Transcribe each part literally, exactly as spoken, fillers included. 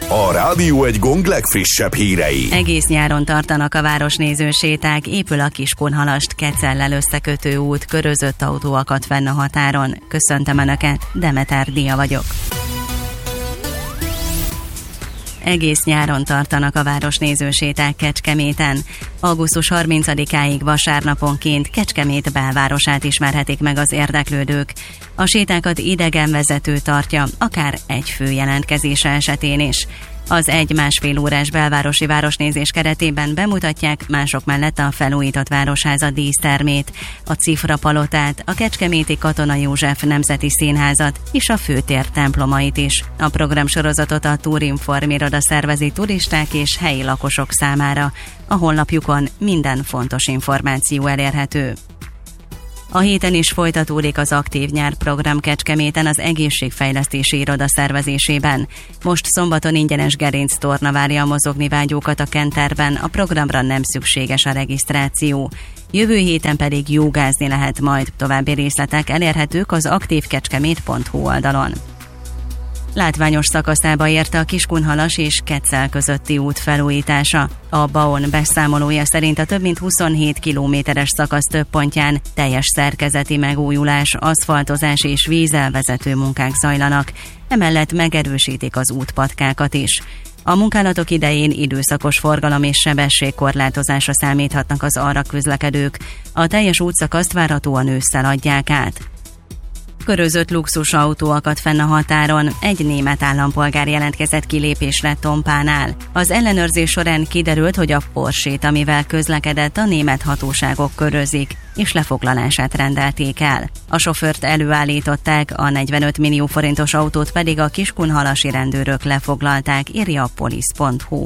a Rádió Egy Gong legfrissebb hírei. Egész nyáron tartanak a városnéző séták, épül a Kiskunhalast Kecellel összekötő út, körözött autó akadt fenn a határon. Köszöntöm Önöket, Demeter Dia vagyok. Egész nyáron tartanak a városnéző séták Kecskeméten. augusztus harmincadikáig vasárnaponként Kecskemét belvárosát ismerhetik meg az érdeklődők. A sétákat idegenvezető tartja, akár egy fő jelentkezése esetén is. Az egy-másfél órás belvárosi városnézés keretében bemutatják mások mellett a felújított Városháza dísztermét, a Cifra palotát, a Kecskeméti Katona József Nemzeti Színházat és a főtér templomait is. A programsorozatot a Tourinform iroda szervezi turisták és helyi lakosok számára. A honlapjukon minden fontos információ elérhető. A héten is folytatódik az Aktív Nyár program Kecskeméten az egészségfejlesztési iroda szervezésében. Most szombaton ingyenes gerinctorna várja a mozogni vágyókat a Kenterben, a programra nem szükséges a regisztráció. Jövő héten pedig jogázni lehet majd, további részletek elérhetők az aktívkecskemét pont hu oldalon. Látványos szakaszába érte a Kiskunhalas és Kecel közötti út felújítása. A BAON beszámolója szerint a több mint huszonhét kilométeres szakasz több pontján teljes szerkezeti megújulás, aszfaltozás és vízelvezető munkák zajlanak. Emellett megerősítik az útpatkákat is. A munkálatok idején időszakos forgalom és sebességkorlátozásra számíthatnak az arra közlekedők. A teljes útszakaszt várhatóan ősszel adják át. Körözött luxusautó akadt fenn a határon, egy német állampolgár jelentkezett kilépésre Tompánál. Az ellenőrzés során kiderült, hogy a Porsét, amivel közlekedett, a német hatóságok körözik, és lefoglalását rendelték el. A sofőrt előállították, a negyvenöt millió forintos autót pedig a kiskunhalasi rendőrök lefoglalták, írja a polisz pont hu.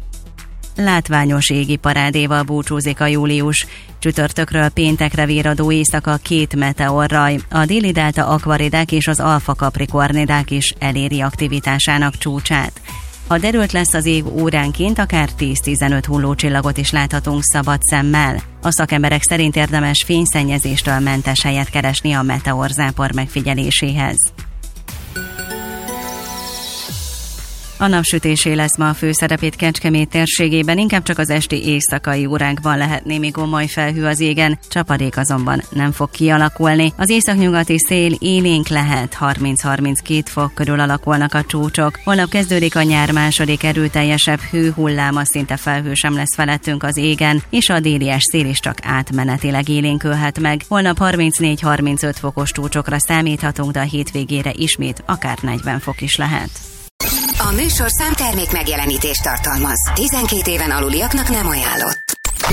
Látványos égi parádéval búcsúzik a július. Csütörtökről péntekre virradó éjszaka két meteorraj, a déli delta akvaridák és az alfa kaprikornidák is eléri aktivitásának csúcsát. Ha derült lesz az ég óránként, akár tíz-tizenöt hullócsillagot is láthatunk szabad szemmel. A szakemberek szerint érdemes fényszennyezéstől mentes helyet keresni a meteorzápor megfigyeléséhez. A napsütésé lesz ma a főszerepét Kecskemét térségében, inkább csak az esti éjszakai órákban lehet némi gomoly felhő az égen, csapadék azonban nem fog kialakulni. Az északnyugati szél élénk lehet, harminc-harminckét fok körül alakulnak a csúcsok. Holnap kezdődik a nyár második erőteljesebb hőhulláma, szinte felhő sem lesz felettünk az égen, és a délies szél is csak átmenetileg élénkülhet meg. Holnap harmincnégy-harmincöt fokos csúcsokra számíthatunk, de a hétvégére ismét akár negyven fok is lehet. A műsorszám termék megjelenítést tartalmaz. tizenkét éven aluliaknak nem ajánlott.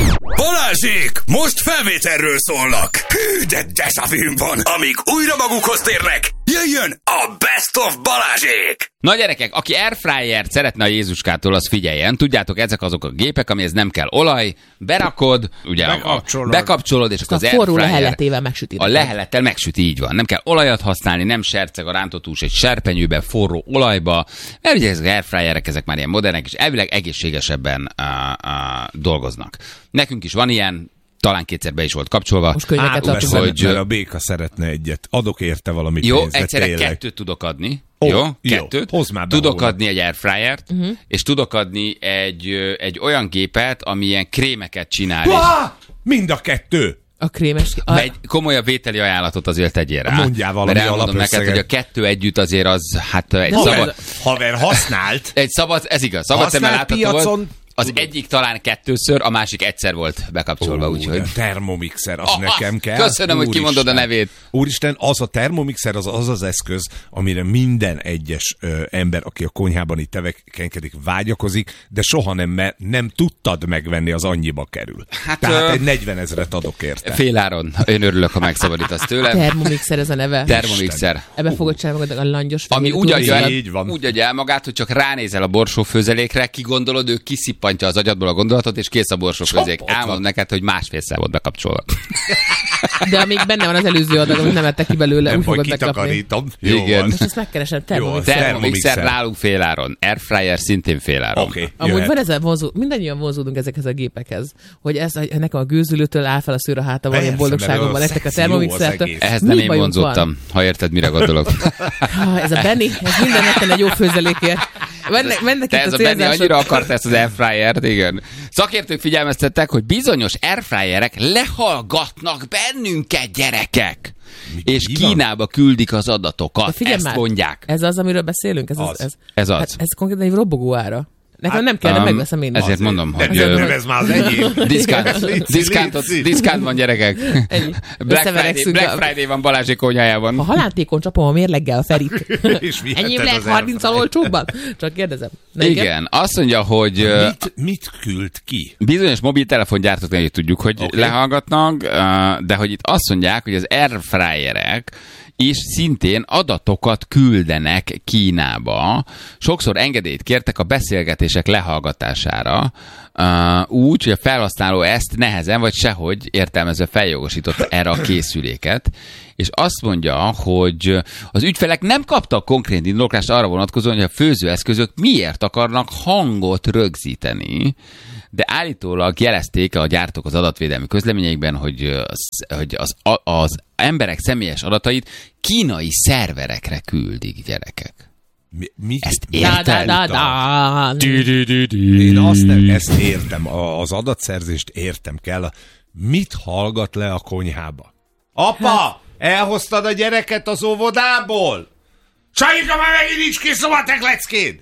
Balázsék! Most felvételről szólnak! Hű, de deszavűm van! Amíg újra magukhoz térnek, jöjjön a Best of Balázsék! Na gyerekek, aki airfryert szeretne a Jézuskától, az figyeljen. Tudjátok, ezek azok a gépek, amihez nem kell olaj, berakod, ugye bekapcsolod, a, bekapcsolod és akkor az airfryer... A forró leheletével megsüti. A lehelettel megsüti, így van. Nem kell olajat használni, nem serceg a rántott hús egy serpenyőbe, forró olajba, mert ugye ezek az airfryerek, ezek már ilyen modernek, és elvileg egészségesebben uh, uh, dolgoznak. Nekünk is van ilyen, talán kétszer be is volt kapcsolva. Most könyveket tartunk. Hogy... Mert a béka szeretne egyet. Adok érte valamit. Jó, pénzre, egyszerre tényleg. kettőt tudok adni. Oh, jó, jó, kettőt. Hozd már be tudok holnap. adni egy airfryert, uh-huh. és tudok adni egy, egy olyan gépet, ami ilyen krémeket csinál. Há! Mind a kettő! A krémes... A... Egy komolyabb vételi ajánlatot azért tegyél rá. Mondjál valami mert elmondom neked, hogy a kettő együtt azért az, hát egy haver, szabad... Haver használt. Egy szabad, ez igaz, szabad szemmel látható volt. Az Tudom. egyik talán kettőször, a másik egyszer volt bekapcsolva, Ó, úgyhogy... Termomixer, az ah, nekem kell. Köszönöm, Úristen. Hogy kimondod a nevét. Úristen, az a termomixer, az az az eszköz, amire minden egyes ö, ember, aki a konyhában itt tevékenykedik, vágyakozik, de soha nem, mert nem tudtad megvenni, az annyiba kerül. Hát, Tehát ö... egy negyvenezret adok érte. Féláron. Én örülök, ha megszabadítasz tőlem. Termomixer ez a neve. Termomixer. Ebbe fogod csinálni a langyos ami úgy adja, el, úgy adja el magát, hogy csak ránézel a borsófőzelékre, kigondolod, ő kiszippantja az agyadból a gondolatot, és kész a borsófőzék. Elmondom neked, hogy másfélszer volt bekapcsolva. De amíg benne van az előző adag, amit nem ettek ki belőle, úgy fogod bekapni. Igen. Most ezt megkeresem, termomixer. Termomixer nálunk féláron. Airfryer szintén féláron. Okay, amúgy van ezzel vonzó, mindannyian vonzódunk ezekhez a gépekhez, hogy ez, nekem a gőzülőtől áll fel a szőr a hátam, olyan boldogságomban nektek a termomixertől. Ehhez nem én vonzódtam, ha érted, mire gondolok. Ez a Benny, ez minden nekem egy jó főzelékért. mennek, mennek Te ez a Benni annyira akart ezt az airfryert, igen. Szakértők figyelmeztettek, hogy bizonyos airfryerek lehallgatnak bennünket, gyerekek. Mi, és mi Kínába van? Küldik az adatokat. Ezt már, mondják. Ez az, amiről beszélünk? Ez az. az. Ez, ez, az. Hát, ez konkrétan egy robogó ára. Nekem hát, nem kell, de um, megveszem én. Ezért mondom, hogy... Nem, nem, ez már az enyém. Diszkánt van, gyerekek. Black Friday, Black Friday van Balázsék konyhájában. Ha halántékon csapom a mérleggel a Ferit. Enyém lehet harminccal olcsóbban? Csak kérdezem. Igen, igen, azt mondja, hogy... Mit, mit küld ki? Bizonyos mobiltelefongyártóknál tudjuk, hogy okay. lehallgatnak, de hogy itt azt mondják, hogy az airfryerek és szintén adatokat küldenek Kínába. Sokszor engedélyt kértek a beszélgetések lehallgatására, uh, úgy, hogy a felhasználó ezt nehezen vagy sehogy értelmezve feljogosította erre a készüléket, és azt mondja, hogy az ügyfelek nem kaptak konkrét indoklást arra vonatkozóan, hogy a főzőeszközök miért akarnak hangot rögzíteni, de állítólag jelezték a gyártók az adatvédelmi közleményeikben, hogy az, hogy az, az emberek személyes adatait kínai szerverekre küldik, gyerekek. Mi, mi? Ezt érted? Da, da, da, da. Én azt nem, ezt értem, az adatszerzést értem kell. Mit hallgat le a konyhába? Apa, elhoztad a gyereket az óvodából? Sajika, már megint nincs kész a matek leckéd!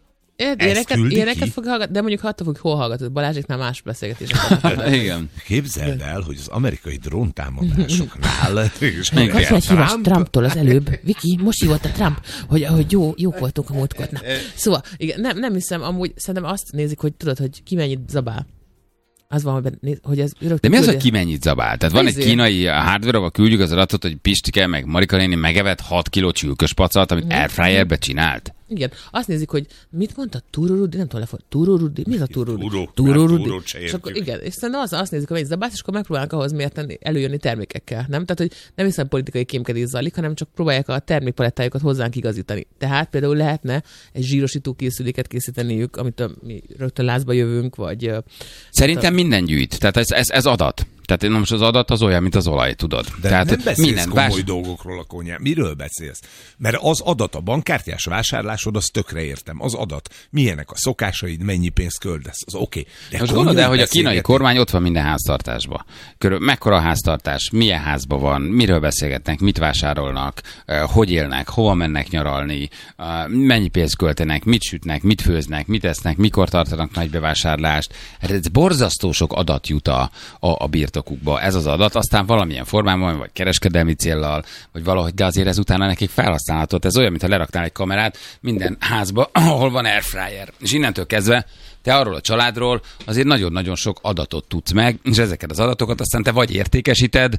Éneket, éneket fog hallgatni, de mondjuk attól fog, hol hallgatod. Balázséknál más beszélgetések. Igen. Képzeld el, hogy az amerikai dróntámadásoknál... Kapsz egy hívás Trumptól az előbb. Viki, most hívott a Trump, hogy, hogy jó, jók voltunk a múltkor. Szóval, igen, nem, nem hiszem, amúgy szerintem azt nézik, hogy tudod, hogy ki mennyit zabál. Az van, hogy ez rögtön... De mi az, hogy ki mennyit zabál? Tehát van egy kínai hardware, ahol küldjük az adatot, hogy Pistike meg Marika néni megevett hat kiló csülköspacat, amit airfryerbe csinált. Igen. Azt nézik, hogy mit mondta? Tururudi? Nem tudom, lefog. Tururudi? Mi az a tururudi? Turó. Tururudi. És akkor igen, és szerintem az, azt nézik, hogy egy zabász, és akkor megpróbálnak ahhoz mérten előjönni termékekkel. Nem? Tehát, hogy nem hiszem politikai kémkedés zajlik, hanem csak próbálják a termékpalettájukat hozzánk igazítani. Tehát például lehetne egy zsírosító készüléket készíteniük, amit a, mi rögtön lázba jövünk, vagy... Szerintem a... minden gyűjt. Tehát ez, ez, ez adat. Tehát most az adat az olyan, mint az olaj, tudod. De Tehát nem beszélsz minden komoly vás... dolgokról a konyhán. Miről beszélsz? Mert az adat, a bankkártyás vásárlásod, az tökre értem. Az adat, milyenek a szokásaid, mennyi pénzt költesz, az oké. Okay. Most gondolod el, hogy a kínai kormány ott van minden háztartásban. Körül, mekkora a háztartás, milyen házban van, miről beszélgetnek, mit vásárolnak, hogy élnek, hova mennek nyaralni, mennyi pénzt költenek, mit sütnek, mit főznek, mit esznek, mikor tartanak nagy bevásárlást. Ez borzasztó sok adat jut a, a, a birtokukba. Ez az adat, aztán valamilyen formában, vagy kereskedelmi céllal, vagy valahogy, de azért ez utána nekik felhasználható. Ez olyan, mintha leraktál egy kamerát minden házba, ahol van airfryer. És innentől kezdve te arról a családról azért nagyon-nagyon sok adatot tudsz meg, és ezeket az adatokat aztán te vagy értékesíted,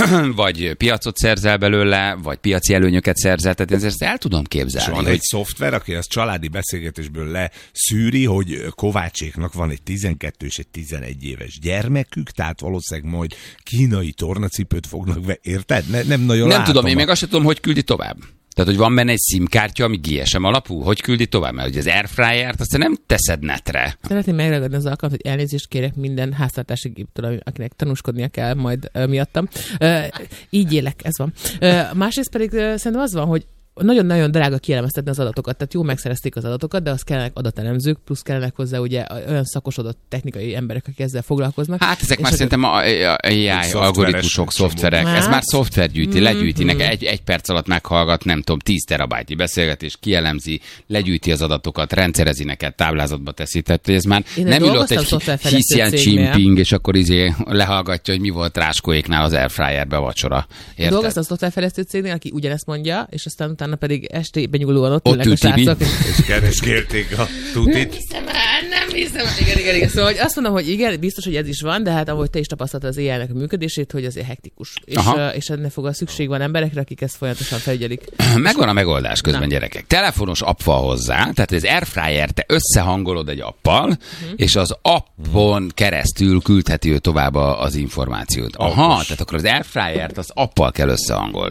vagy piacot szerzel belőle, vagy piaci előnyöket szerzel, tehát ezt el tudom képzelni. És van hogy... egy szoftver, aki ezt családi beszélgetésből leszűri, hogy Kovácséknak van egy tizenkét és egy tizenegy éves gyermekük, tehát valószínűleg majd kínai tornacipőt fognak be, érted? Ne, nem nagyon Nem látom tudom, én a... meg azt sem tudom, hogy küldi tovább. Tehát, hogy van benne egy SIM-kártya, ami gé es em alapú? Hogy küldi tovább? Mert hogy az airfryert azt nem teszed netre. Szeretném megragadni az alkalmat, hogy elnézést kérek minden háztartási géptől, akinek tanúskodnia kell majd uh, miattam. Uh, így élek, ez van. Uh, másrészt pedig uh, szerintem az van, hogy nagyon-nagyon drága kielemeztetni az adatokat, tehát jó megszerezték az adatokat, de az kellenek adatelemzők, plusz kellenek hozzá ugye olyan szakosodott technikai emberek, akik ezzel foglalkoznak. Hát ezek már szerintem a á i algoritmusok, szoftverek. Ez már szoftver gyűjti, mm-hmm. legyűjti, neki egy, egy perc alatt meghallgat, nem tudom, tíz terabájtnyi beszélgetés, kielemzi, legyűjti az adatokat, rendszerezi neked, táblázatba teszi. Tehát ez már Én nem ülött egy Xi Jinping, és akkor izé lehallgatja, hogy mi volt Ráskóéknál az airfryerbe vacsora. Érted? Dolgoztam a szoftverfejlesztő cégnél, aki ugyanezt mondja, és aztán utána pedig estében nyúlóan ott ülnek a srácok. És keresgélték a tutit. Nem hiszem el, nem hiszem el. Igen, igen, igen. Szóval hogy azt mondom, hogy igen, biztos, hogy ez is van, de hát ahogy te is tapasztaltad az éjjelnek a működését, hogy azért hektikus. És, uh, és ennek fog a szükség van emberekre, akik ezt folyamatosan felügyelik. Megvan a megoldás közben, Na. gyerekek. Telefonos app van hozzá, tehát az airfryer te összehangolod egy appal, uh-huh. és az appon keresztül küldheti ő tovább az információt. Aha, Alkos. Tehát akkor az airfryert az appal kell összehangolni.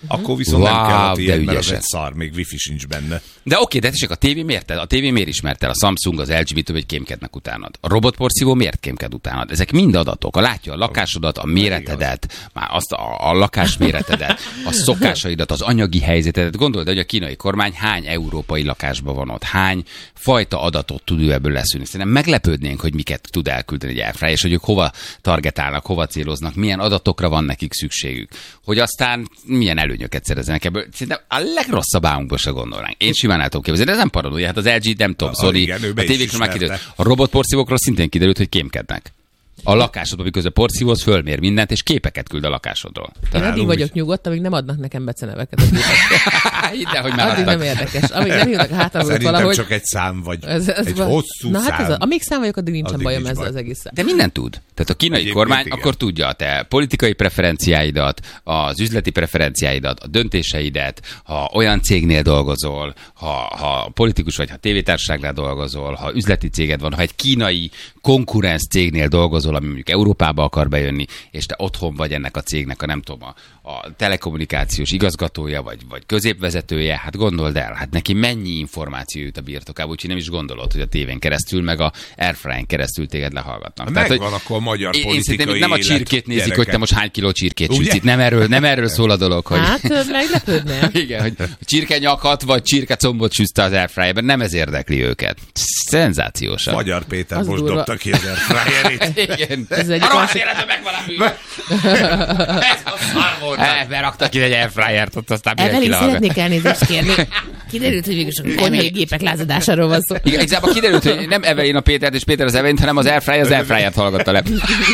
Akkor viszont Wow, nem kellett ilyen, de mert az ügyesek. egy szar, még wifi sincs benne. De oké, de tessék, a tévé miért? A tévé miért ismert el? A Samsung, az el gé, mit tudom, hogy kémkednek utánad. A robotporszívó miért kémked utánad? Ezek mind adatok. A látja a lakásodat, a méretedet, már azt a, a lakásméretedet, a szokásaidat, az anyagi helyzetedet. Gondold, hogy a kínai kormány hány európai lakásban van ott, hány fajta adatot tud ő ebből leszűrni. Szerintem meglepődnénk, hogy miket tud elküldeni egy airfryer, és hogy ők hova targetálnak, hova céloznak, milyen adatokra van nekik szükségük. Hogy aztán milyen előnyöket szereznek ebből. Szerintem a legrosszabb álmunkba se gondolnánk. Én simán el tudom képzelni, de ez nem paranója. Hát az el gé nem tudom, Sony, igen, a tévékről már kiderült. A robotporszívókról szintén kiderült, hogy kémkednek. A lakásodban, miközben porszívóz, fölmér mindent, és képeket küld a lakásodról. Én addig vagyok nyugodt, amíg nem adnak nekem beceneveket. De hogy már addig adtak. nem érdekes. Amíg nem hívnak a hátamról Szerintem valahogy... csak egy szám vagy. Ez, ez egy van. hosszú Na hát szám. ez a, amíg szám vagyok, addig nincsen Addig bajom nincs ezzel baj. az egésszel. De minden tud. Tehát a kínai Egyébként kormány igen. akkor tudja a te politikai preferenciáidat, az üzleti preferenciáidat, a döntéseidet, ha olyan cégnél dolgozol, ha, ha politikus vagy, ha tévétársaságnál dolgozol, ha üzleti céged van, ha egy kínai konkurens cégnél dolgozol, ami mondjuk Európába akar bejönni, és te otthon vagy ennek a cégnek a nem tudom, a, a telekommunikációs igazgatója, vagy, vagy középvezetője, hát gondold el, hát neki mennyi információ jut a birtokába, úgyhogy nem is gondolod, hogy a tévén keresztül, meg a airfryen keresztül téged lehallgatnak. Megvan hogy akkor a magyar én, én politikai szerintem nem a élet, csirkét nézik, gyerekek. hogy te most hány kiló csirkét Ugye? sütsz. Itt nem erről, nem erről szól a dolog, hogy... Hát meglepődnél. Igen, hogy csirke nyakat vagy csirke combot süszte az airfryerben, nem ez érdekli őket. Szenzációsan. Magyar Péter Az most durva. dobta ki az airfryerét. Igen. Ez egy a rohadt másik- életben megvan a bűn. Ez a szar volt. Beraktak ki egy airfryert, ott aztán mindenki Evelyn, lehallgat. szeretnék elnézést kérni. Kiderült, hogy végül a konyhai gépek lázadásáról van szó. Igen, igazából kiderült, hogy nem Evelyn a Pétert, és Péter az Evelyn, hanem az airfryer az airfryert hallgatta le.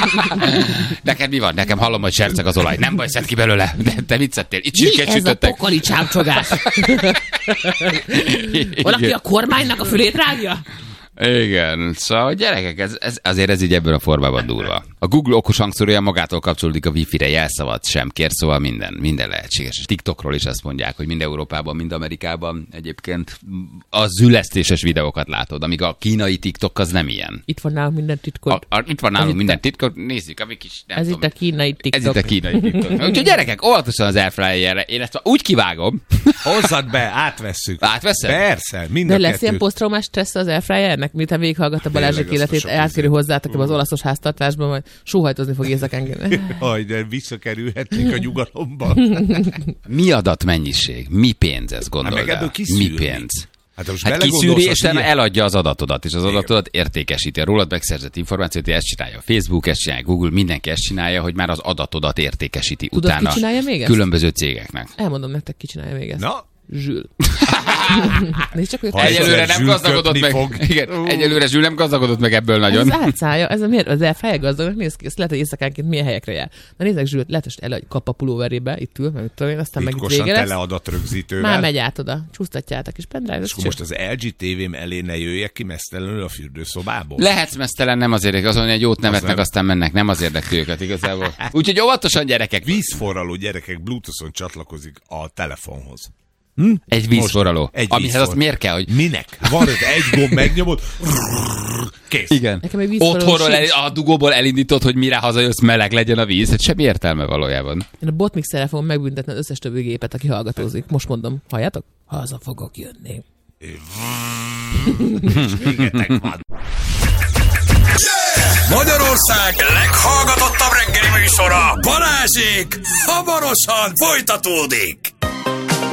Neked mi van? Nekem hallom, hogy serceg az olaj. Nem baj, szedd ki belőle. De te mit szedtél? Itt Mi csirkét ez a sütöttek. pokoli csámcsogás? Valaki a kormánynak a fülét rágja? Igen, szóval gyerekek, ez, ez, azért ez így ebben a formában durva. A Google okos hangszórója magától kapcsolódik a Wi-Fi-re, jelszavat sem kér, szóval minden, minden lehetséges. És TikTokról is azt mondják, hogy mind Európában, mind Amerikában egyébként a zülesztéses videókat látod, amíg a kínai TikTok az nem ilyen. Itt van nálunk minden titkot. A, a, itt van nálunk itt minden a- titkot, nézzük, amik is nem Ez tudom. itt a kínai Ez TikTok. itt a kínai TikTok. Úgyhogy gyerekek, óvatosan az airfryerre. Én ezt úgy kivágom. Hozzad be, átvesszük. Átveszed? Persze, mind De a lesz kettőt. ilyen posztraumás stressz az airfryernek, miután végighallgatta Balázsék Tényleg, azt a életét, sok átkerül izé. hozzátok ebbe az olaszos háztartásban, majd sóhajtozni fog éjszakánként. Jaj, de visszakerülhetnék a nyugalomba. Mi adatmennyiség? Mi pénz ez, gondold Hát meg el? ebből kiszűrni. Mi pénz? Hát, most Hát belegondolsz, kiszűri, az és utána ilyen- eladja az adatodat, és az adatodat értékesíti. A rólad megszerzett információt, ezt csinálja a Facebook, ezt csinálja Google, mindenki ezt csinálja, hogy már az adatodat értékesíti Tudod, ki utána csinálja még ezt? különböző cégeknek. Elmondom nektek, ki csinálja még ezt. Na, Zsül. Nézd csak, hogy Ha egyszer Egyelőre nem Zsül gazdagodott köpni meg. fog. Igen, egyelőre Zsül nem gazdagodott meg ebből ez nagyon. az átszája, ez a miért? Az airfryer gazdagnak néz ki, ezt lehet, hogy éjszakánként milyen helyekre jár. Na nézzek, Zsült, lehet, hogy eladj kap a pulóverébe, itt ül, mert mit tudom én, aztán meg itt titkosan vége lesz. tele adatrögzítővel. Már megy át oda, csúsztatjátok, és pendrive, És akkor most az el gé tévém elé ne jöjjek ki mesztelenül a fürdőszobából? Lehetsz mesztelen, nem azért, azon egy jót nevetnek, nem. aztán mennek, nem az érdekli őket igazából. Úgyhogy óvatosan, gyerekek. Vízforraló gyerekek Bluetooth-on csatlakozik a telefonhoz. Egy vízforraló. Egy Amihez vízfor- azt miért kell, hogy Minek? Van ott egy gomb, megnyomod, kész. igen. Nekem egy vízforraló Otthonról el, sincs. a dugóból elindítod, hogy mire hazajössz, meleg legyen a víz. Hát semmi értelme valójában. Én a botmixerrel fogom megbüntetni az összes többi gépet, aki hallgatózik. Most mondom, halljátok? Haza fogok jönni. Égetek van. Magyarország leghallgatottabb reggeli műsora, Balázsék, hamarosan folytatódik.